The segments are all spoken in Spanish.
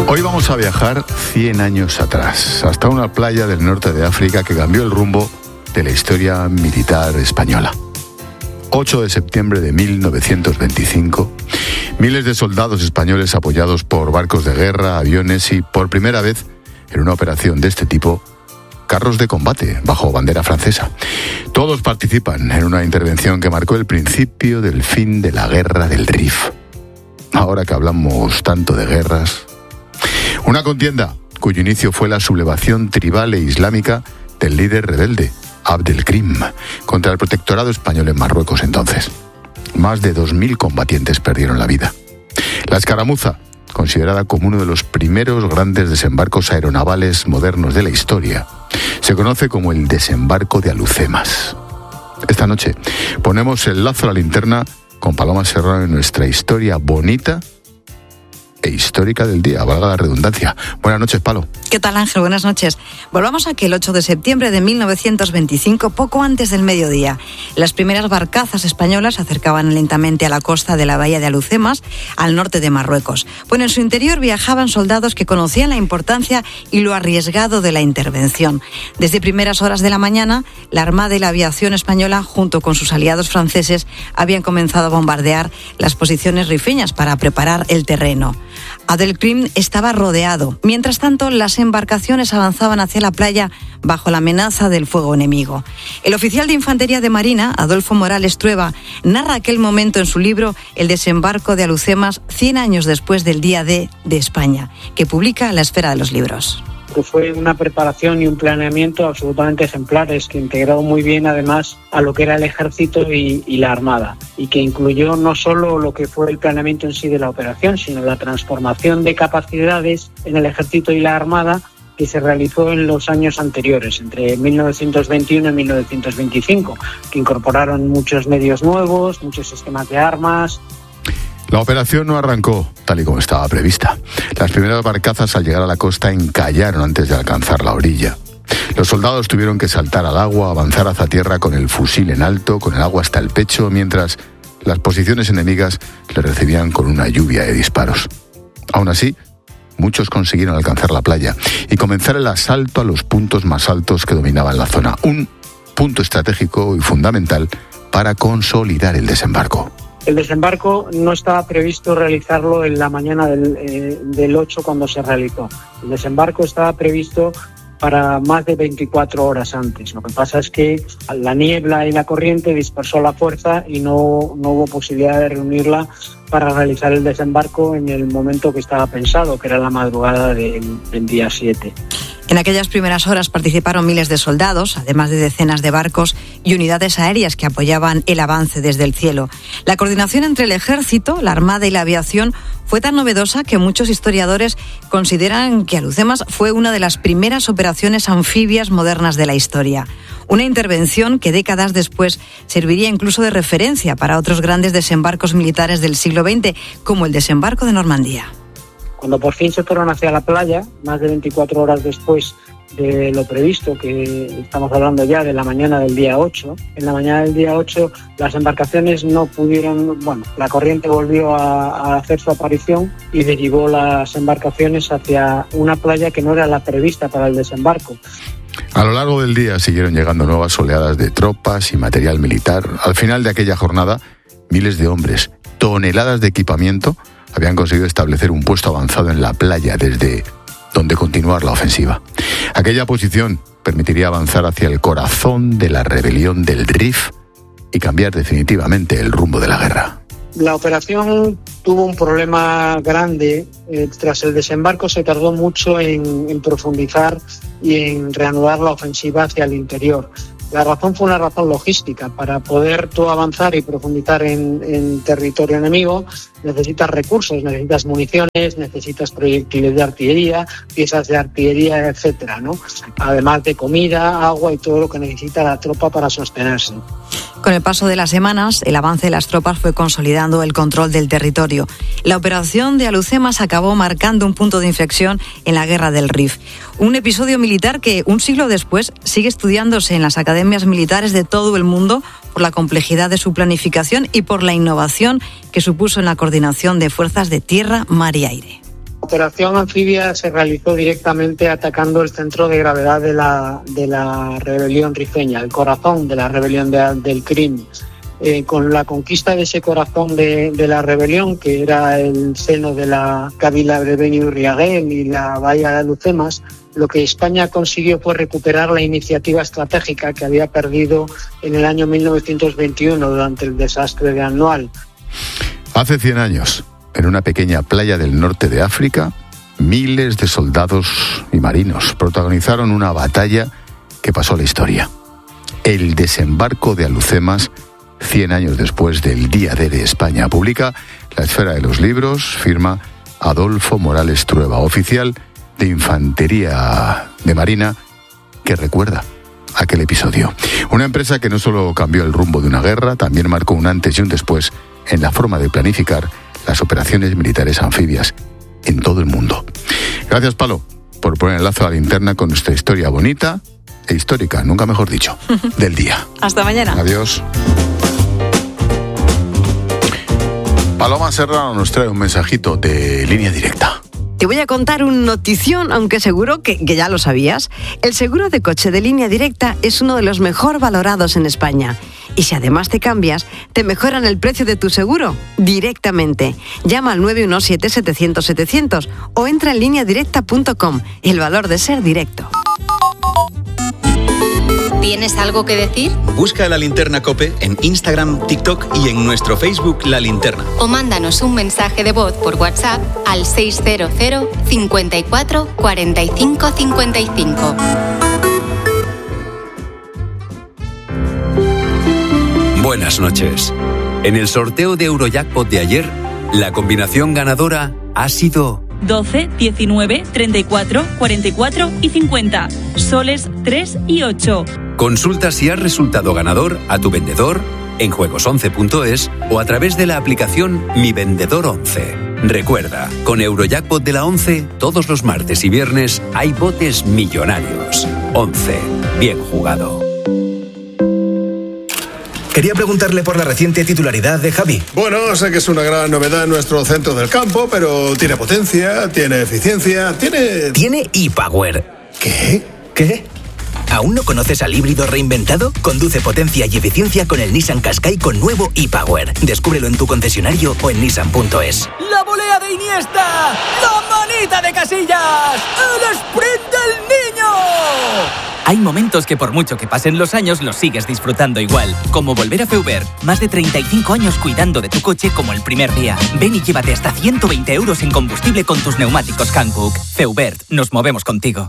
Hoy vamos a viajar 100 años atrás, hasta una playa del norte de África que cambió el rumbo de la historia militar española. 8 de septiembre de 1925, miles de soldados españoles apoyados por barcos de guerra, aviones y, por primera vez en una operación de este tipo, carros de combate bajo bandera francesa. Todos participan en una intervención que marcó el principio del fin de la guerra del Rif. Ahora que hablamos tanto de guerras, una contienda cuyo inicio fue la sublevación tribal e islámica del líder rebelde, Abdelkrim, contra el protectorado español en Marruecos entonces. Más de 2.000 combatientes perdieron la vida. La escaramuza, considerada como uno de los primeros grandes desembarcos aeronavales modernos de la historia, se conoce como el desembarco de Alhucemas. Esta noche ponemos el lazo a la linterna con Paloma Serrano en nuestra historia bonita e histórica del día, valga la redundancia. Buenas noches, Palo. ¿Qué tal, Ángel? Buenas noches. Volvamos a aquel 8 de septiembre de 1925, poco antes del mediodía. Las primeras barcazas españolas se acercaban lentamente a la costa de la bahía de Alhucemas, al norte de Marruecos. Bueno, en su interior viajaban soldados que conocían la importancia y lo arriesgado de la intervención. Desde primeras horas de la mañana, la Armada y la aviación española, junto con sus aliados franceses, habían comenzado a bombardear las posiciones rifeñas para preparar el terreno. Abdelkrim estaba rodeado. Mientras tanto, las embarcaciones avanzaban hacia la playa bajo la amenaza del fuego enemigo. El oficial de Infantería de Marina, Adolfo Morales Trueba, narra aquel momento en su libro El desembarco de Alhucemas, 100 años después del Día D de España, que publica La Esfera de los Libros. Que fue una preparación y un planeamiento absolutamente ejemplares, que integró muy bien además a lo que era el ejército y la armada, y que incluyó no solo lo que fue el planeamiento en sí de la operación, sino la transformación de capacidades en el ejército y la armada que se realizó en los años anteriores, entre 1921 y 1925, que incorporaron muchos medios nuevos, muchos sistemas de armas. La operación no arrancó tal y como estaba prevista. Las primeras barcazas al llegar a la costa encallaron antes de alcanzar la orilla. Los soldados tuvieron que saltar al agua, avanzar hacia tierra con el fusil en alto, con el agua hasta el pecho, mientras las posiciones enemigas les recibían con una lluvia de disparos. Aún así, muchos consiguieron alcanzar la playa y comenzar el asalto a los puntos más altos que dominaban la zona. Un punto estratégico y fundamental para consolidar el desembarco. El desembarco no estaba previsto realizarlo en la mañana del 8 cuando se realizó. El desembarco estaba previsto para más de 24 horas antes. Lo que pasa es que la niebla y la corriente dispersó la fuerza y no hubo posibilidad de reunirla para realizar el desembarco en el momento que estaba pensado, que era la madrugada del día 7. En aquellas primeras horas participaron miles de soldados, además de decenas de barcos y unidades aéreas que apoyaban el avance desde el cielo. La coordinación entre el ejército, la armada y la aviación fue tan novedosa que muchos historiadores consideran que Alhucemas fue una de las primeras operaciones anfibias modernas de la historia. Una intervención que décadas después serviría incluso de referencia para otros grandes desembarcos militares del siglo XX, como el desembarco de Normandía. Cuando por fin se fueron hacia la playa, más de 24 horas después de lo previsto, que estamos hablando ya de la mañana del día 8, en la mañana del día 8 las embarcaciones no pudieron, la corriente volvió a hacer su aparición y derivó las embarcaciones hacia una playa que no era la prevista para el desembarco. A lo largo del día siguieron llegando nuevas oleadas de tropas y material militar. Al final de aquella jornada, miles de hombres, toneladas de equipamiento, habían conseguido establecer un puesto avanzado en la playa desde donde continuar la ofensiva. Aquella posición permitiría avanzar hacia el corazón de la rebelión del Rif y cambiar definitivamente el rumbo de la guerra. La operación tuvo un problema grande. Tras el desembarco se tardó mucho en profundizar y en reanudar la ofensiva hacia el interior. La razón fue una razón logística. Para poder tú avanzar y profundizar en territorio enemigo, necesitas recursos, necesitas municiones, necesitas proyectiles de artillería, piezas de artillería, etcétera, ¿no? Además de comida, agua y todo lo que necesita la tropa para sostenerse. Con el paso de las semanas, el avance de las tropas fue consolidando el control del territorio. La operación de Alhucemas acabó marcando un punto de inflexión en la guerra del Rif. Un episodio militar que, un siglo después, sigue estudiándose en las academias militares de todo el mundo por la complejidad de su planificación y por la innovación que supuso en la coordinación de fuerzas de tierra, mar y aire. operación anfibia se realizó directamente atacando el centro de gravedad de la rebelión rifeña, el corazón de la rebelión del Crim. Con la conquista de ese corazón de la rebelión, que era el seno de la Kabila de Beni Urriagel y la bahía de Alhucemas, lo que España consiguió fue recuperar la iniciativa estratégica que había perdido en el año 1921 durante el desastre de Annual. Hace 100 años, en una pequeña playa del norte de África, miles de soldados y marinos protagonizaron una batalla que pasó a la historia. El desembarco de Alhucemas, 100 años después del Día D de España. Publica La Esfera de los Libros, firma Adolfo Morales Trueba, oficial de Infantería de Marina, que recuerda aquel episodio. Una empresa que no solo cambió el rumbo de una guerra, también marcó un antes y un después en la forma de planificar las operaciones militares anfibias en todo el mundo. Gracias, Palo, por poner el lazo a la linterna con nuestra historia bonita e histórica, nunca mejor dicho, del día. Hasta mañana. Adiós. Paloma Serrano nos trae un mensajito de Línea Directa. Te voy a contar un notición, aunque seguro que ya lo sabías. El seguro de coche de Línea Directa es uno de los mejor valorados en España. Y si además te cambias, te mejoran el precio de tu seguro directamente. Llama al 917-700-700 o entra en lineadirecta.com. El valor de ser directo. ¿Tienes algo que decir? Busca La Linterna COPE en Instagram, TikTok y en nuestro Facebook La Linterna. O mándanos un mensaje de voz por WhatsApp al 600 54 45 55. Buenas noches. En el sorteo de Eurojackpot de ayer, la combinación ganadora ha sido 12, 19, 34, 44 y 50. Soles 3 y 8. Consulta si has resultado ganador a tu vendedor en juegos11.es o a través de la aplicación Mi Vendedor 11. Recuerda, con Eurojackpot de la 11, todos los martes y viernes hay botes millonarios. 11. Bien jugado. Quería preguntarle por la reciente titularidad de Javi. Bueno, sé que es una gran novedad en nuestro centro del campo, pero tiene potencia, tiene eficiencia, tiene... Tiene ePower. ¿Qué? ¿Aún no conoces al híbrido reinventado? Conduce potencia y eficiencia con el Nissan Qashqai con nuevo ePower. Descúbrelo en tu concesionario o en nissan.es. ¡La volea de Iniesta! ¡La manita de Casillas! ¡El sprint del niño! Hay momentos que por mucho que pasen los años los sigues disfrutando igual. Como volver a Feubert. Más de 35 años cuidando de tu coche como el primer día. Ven y llévate hasta 120 euros en combustible con tus neumáticos Hankook. Feubert, nos movemos contigo.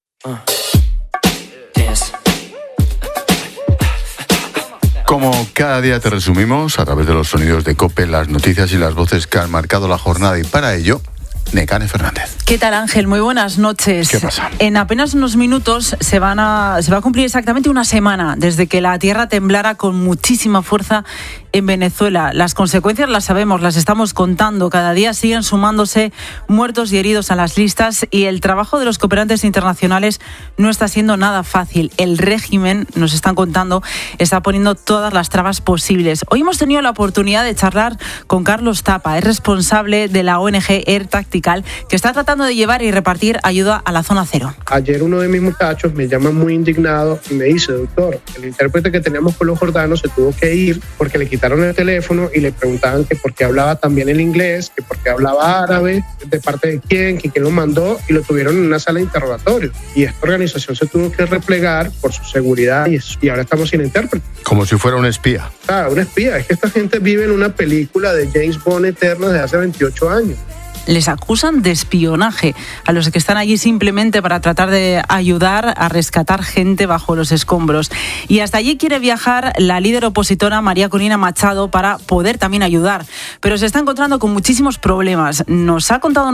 Como cada día te resumimos, a través de los sonidos de COPE, las noticias y las voces que han marcado la jornada, y para ello, Nekane Fernández. ¿Qué tal, Ángel? Muy buenas noches. ¿Qué pasa? En apenas unos minutos se va a cumplir exactamente una semana desde que la tierra temblara con muchísima fuerza en Venezuela. Las consecuencias las sabemos, las estamos contando. Cada día siguen sumándose muertos y heridos a las listas y el trabajo de los cooperantes internacionales no está siendo nada fácil. El régimen, nos están contando, está poniendo todas las trabas posibles. Hoy hemos tenido la oportunidad de charlar con Carlos Tapa, es responsable de la ONG Air Tactical, que está tratando de llevar y repartir ayuda a la zona cero. Ayer uno de mis muchachos me llama muy indignado y me dice: doctor, el intérprete que teníamos con los jordanos se tuvo que ir porque le quitaron el teléfono y le preguntaban que por qué hablaba también el inglés, que por qué hablaba árabe, de parte de quién, que quién lo mandó, y lo tuvieron en una sala de interrogatorio. Y esta organización se tuvo que replegar por su seguridad y ahora estamos sin intérprete. Como si fuera un espía. Claro, un espía. Es que esta gente vive en una película de James Bond eterna desde hace 28 años. Les acusan de espionaje a los que están allí simplemente para tratar de ayudar a rescatar gente bajo los escombros. Y hasta allí quiere viajar la líder opositora María Corina Machado para poder también ayudar. Pero se está encontrando con muchísimos problemas. Nos ha contado